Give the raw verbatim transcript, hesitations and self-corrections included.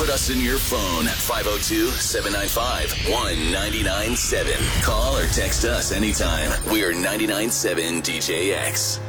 Put us in your phone at five oh two, seven nine five, one nine nine seven. Call or text us anytime. We're ninety-nine point seven D J X.